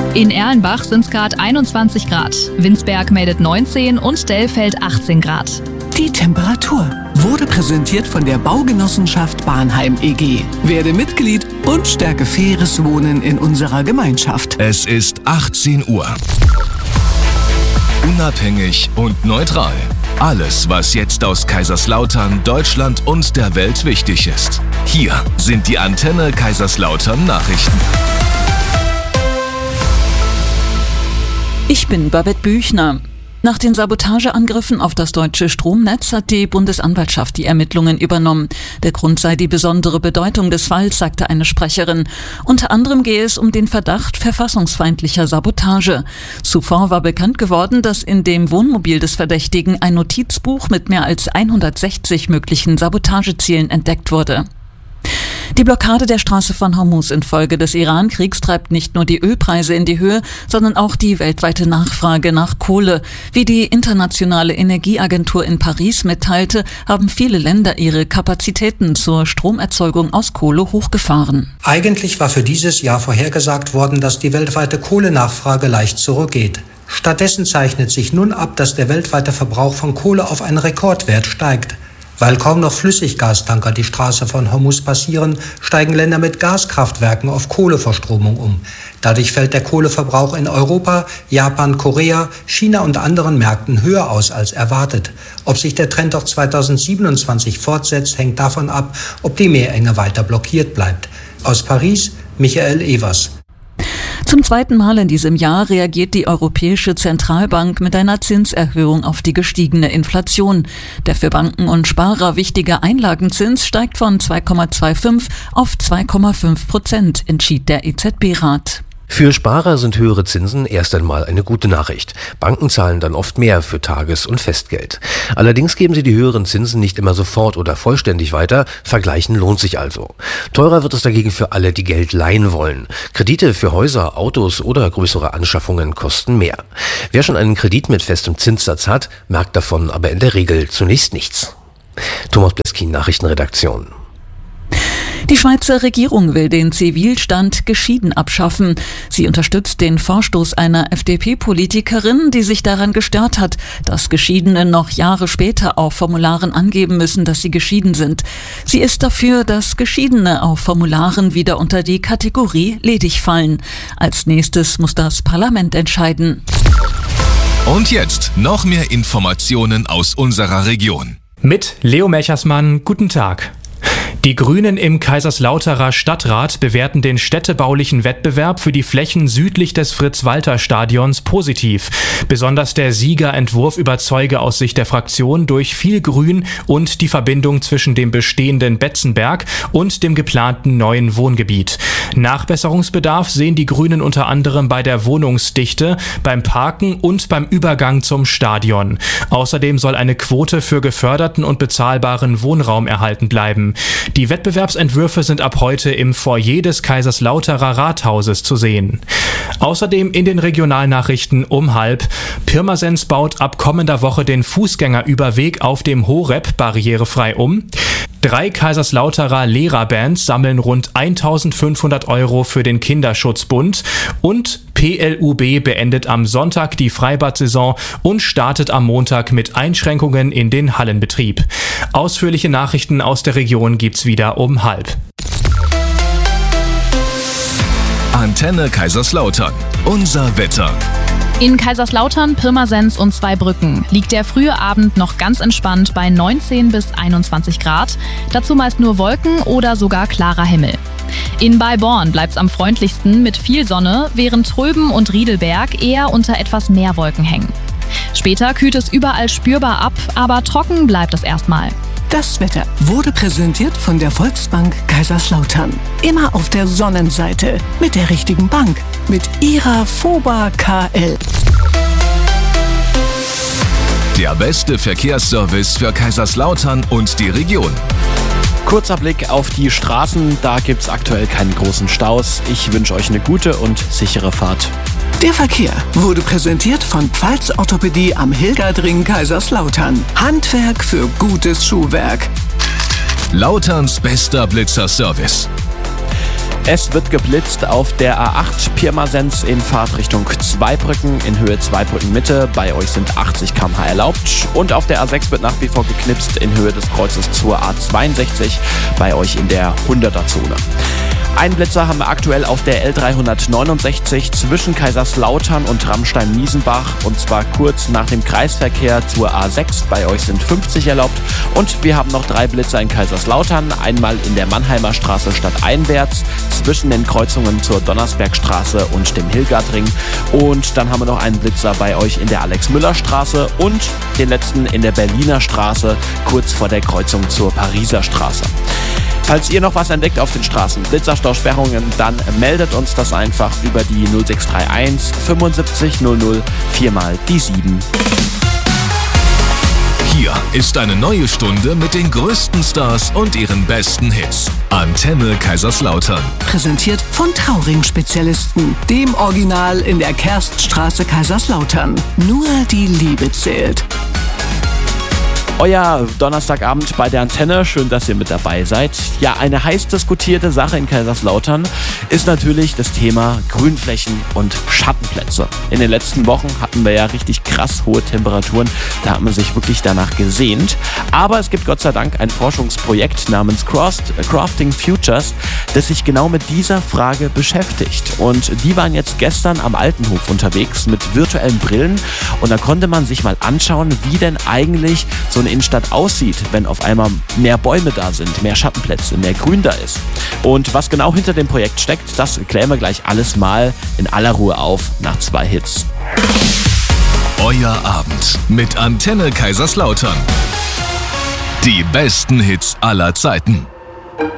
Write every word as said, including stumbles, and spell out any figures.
In Erlenbach sind es gerade einundzwanzig Grad, Winsberg meldet neunzehn und Dellfeld achtzehn Grad. Die Temperatur wurde präsentiert von der Baugenossenschaft Bahnheim E G. Werde Mitglied und stärke faires Wohnen in unserer Gemeinschaft. Es ist achtzehn Uhr. Unabhängig und neutral. Alles, was jetzt aus Kaiserslautern, Deutschland und der Welt wichtig ist. Hier sind die Antenne Kaiserslautern Nachrichten. Ich bin Babette Büchner. Nach den Sabotageangriffen auf das deutsche Stromnetz hat die Bundesanwaltschaft die Ermittlungen übernommen. Der Grund sei die besondere Bedeutung des Falls, sagte eine Sprecherin. Unter anderem gehe es um den Verdacht verfassungsfeindlicher Sabotage. Zuvor war bekannt geworden, dass in dem Wohnmobil des Verdächtigen ein Notizbuch mit mehr als hundertsechzig möglichen Sabotagezielen entdeckt wurde. Die Blockade der Straße von Hormuz infolge des Iran-Kriegs treibt nicht nur die Ölpreise in die Höhe, sondern auch die weltweite Nachfrage nach Kohle. Wie die Internationale Energieagentur in Paris mitteilte, haben viele Länder ihre Kapazitäten zur Stromerzeugung aus Kohle hochgefahren. Eigentlich war für dieses Jahr vorhergesagt worden, dass die weltweite Kohlenachfrage leicht zurückgeht. Stattdessen zeichnet sich nun ab, dass der weltweite Verbrauch von Kohle auf einen Rekordwert steigt. Weil kaum noch Flüssiggastanker die Straße von Hormuz passieren, steigen Länder mit Gaskraftwerken auf Kohleverstromung um. Dadurch fällt der Kohleverbrauch in Europa, Japan, Korea, China und anderen Märkten höher aus als erwartet. Ob sich der Trend auch zweitausendsiebenundzwanzig fortsetzt, hängt davon ab, ob die Meerenge weiter blockiert bleibt. Aus Paris, Michael Evers. Zum zweiten Mal in diesem Jahr reagiert die Europäische Zentralbank mit einer Zinserhöhung auf die gestiegene Inflation. Der für Banken und Sparer wichtige Einlagenzins steigt von zwei Komma fünfundzwanzig auf zwei Komma fünf Prozent, entschied der E Z B-Rat. Für Sparer sind höhere Zinsen erst einmal eine gute Nachricht. Banken zahlen dann oft mehr für Tages- und Festgeld. Allerdings geben sie die höheren Zinsen nicht immer sofort oder vollständig weiter. Vergleichen lohnt sich also. Teurer wird es dagegen für alle, die Geld leihen wollen. Kredite für Häuser, Autos oder größere Anschaffungen kosten mehr. Wer schon einen Kredit mit festem Zinssatz hat, merkt davon aber in der Regel zunächst nichts. Thomas Bleskin, Nachrichtenredaktion. Die Schweizer Regierung will den Zivilstand geschieden abschaffen. Sie unterstützt den Vorstoß einer F D P-Politikerin, die sich daran gestört hat, dass Geschiedene noch Jahre später auf Formularen angeben müssen, dass sie geschieden sind. Sie ist dafür, dass Geschiedene auf Formularen wieder unter die Kategorie ledig fallen. Als nächstes muss das Parlament entscheiden. Und jetzt noch mehr Informationen aus unserer Region. Mit Leo Melchersmann, guten Tag. Die Grünen im Kaiserslauterer Stadtrat bewerten den städtebaulichen Wettbewerb für die Flächen südlich des Fritz-Walter-Stadions positiv. Besonders der Siegerentwurf überzeuge aus Sicht der Fraktion durch viel Grün und die Verbindung zwischen dem bestehenden Betzenberg und dem geplanten neuen Wohngebiet. Nachbesserungsbedarf sehen die Grünen unter anderem bei der Wohnungsdichte, beim Parken und beim Übergang zum Stadion. Außerdem soll eine Quote für geförderten und bezahlbaren Wohnraum erhalten bleiben. Die Wettbewerbsentwürfe sind ab heute im Foyer des Kaiserslauterer Rathauses zu sehen. Außerdem in den Regionalnachrichten um halb. Pirmasens baut ab kommender Woche den Fußgängerüberweg auf dem Horeb barrierefrei um. Drei Kaiserslauterer Lehrerbands sammeln rund eintausendfünfhundert Euro für den Kinderschutzbund und P L U B beendet am Sonntag die Freibad-Saison und startet am Montag mit Einschränkungen in den Hallenbetrieb. Ausführliche Nachrichten aus der Region gibt's wieder um halb. Antenne Kaiserslautern. Unser Wetter. In Kaiserslautern, Pirmasens und Zweibrücken liegt der frühe Abend noch ganz entspannt bei neunzehn bis einundzwanzig Grad. Dazu meist nur Wolken oder sogar klarer Himmel. In Beiborn bleibt es am freundlichsten mit viel Sonne, während Tröben und Riedelberg eher unter etwas mehr Wolken hängen. Später kühlt es überall spürbar ab, aber trocken bleibt es erstmal. Das Wetter wurde präsentiert von der Volksbank Kaiserslautern. Immer auf der Sonnenseite mit der richtigen Bank, mit ihrer FOBA K L. Der beste Verkehrsservice für Kaiserslautern und die Region. Kurzer Blick auf die Straßen, da gibt's aktuell keine großen Staus. Ich wünsche euch eine gute und sichere Fahrt. Der Verkehr wurde präsentiert von Pfalz Orthopädie am Hilgerdring Kaiserslautern. Handwerk für gutes Schuhwerk. Lauterns bester Blitzerservice. Es wird geblitzt auf der A acht Pirmasens in Fahrtrichtung Zweibrücken in Höhe Zweibrücken Mitte. Bei euch sind achtzig Kilometer pro Stunde erlaubt. Und auf der A sechs wird nach wie vor geknipst in Höhe des Kreuzes zur A zweiundsechzig. Bei euch in der hunderter Zone. Einen Blitzer haben wir aktuell auf der L dreihundertneunundsechzig zwischen Kaiserslautern und Rammstein-Miesenbach, und zwar kurz nach dem Kreisverkehr zur A sechs. Bei euch sind fünfzig erlaubt. Und wir haben noch drei Blitzer in Kaiserslautern. Einmal in der Mannheimer Straße stadteinwärts zwischen den Kreuzungen zur Donnersbergstraße und dem Hilgardring. Und dann haben wir noch einen Blitzer bei euch in der Alex-Müller-Straße und den letzten in der Berliner Straße kurz vor der Kreuzung zur Pariser Straße. Falls ihr noch was entdeckt auf den Straßen, Blitzerstausperrungen, dann meldet uns das einfach über die null sechs drei eins fünfundsiebzig null null viermal die sieben. Hier ist eine neue Stunde mit den größten Stars und ihren besten Hits. Antenne Kaiserslautern. Präsentiert von Trauring-Spezialisten, dem Original in der Kerststraße Kaiserslautern. Nur die Liebe zählt. Euer Donnerstagabend bei der Antenne, schön, dass ihr mit dabei seid. Ja, eine heiß diskutierte Sache in Kaiserslautern ist natürlich das Thema Grünflächen und Schattenplätze. In den letzten Wochen hatten wir ja richtig krass hohe Temperaturen, da hat man sich wirklich danach gesehnt. Aber es gibt Gott sei Dank ein Forschungsprojekt namens Crafting Futures, das sich genau mit dieser Frage beschäftigt. Und die waren jetzt gestern am Altenhof unterwegs mit virtuellen Brillen und da konnte man sich mal anschauen, wie denn eigentlich so eine Innenstadt aussieht, wenn auf einmal mehr Bäume da sind, mehr Schattenplätze, mehr Grün da ist. Und was genau hinter dem Projekt steckt, das klären wir gleich alles mal in aller Ruhe auf nach zwei Hits. Euer Abend mit Antenne Kaiserslautern. Die besten Hits aller Zeiten.